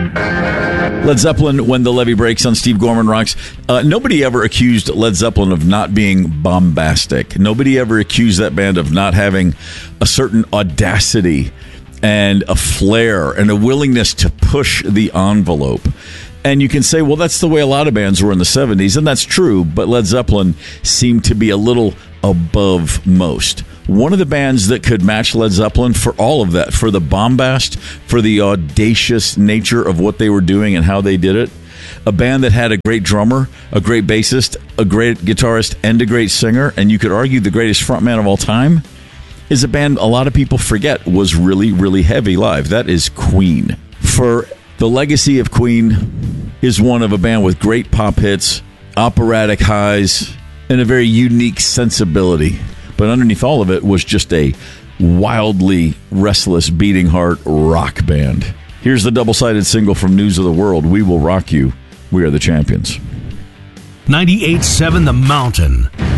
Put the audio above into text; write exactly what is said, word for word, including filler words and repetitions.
Led Zeppelin, When the Levee Breaks on Steve Gorman Rocks. Uh, nobody ever accused Led Zeppelin of not being bombastic. Nobody ever accused that band of not having a certain audacity and a flair and a willingness to push the envelope. And you can say, well, that's the way a lot of bands were in the seventies, and that's true, but Led Zeppelin seemed to be a little above most. One of the bands that could match Led Zeppelin for all of that, for the bombast, for the audacious nature of what they were doing and how they did it, a band that had a great drummer, a great bassist, a great guitarist, and a great singer, and you could argue the greatest frontman of all time, is a band a lot of people forget was really, really heavy live. That is Queen. For the legacy of Queen is one of a band with great pop hits, operatic highs, and a very unique sensibility. But underneath all of it was just a wildly restless, beating heart rock band. Here's the double-sided single from News of the World, We Will Rock You. We Are the Champions. ninety-eight point seven The Mountain.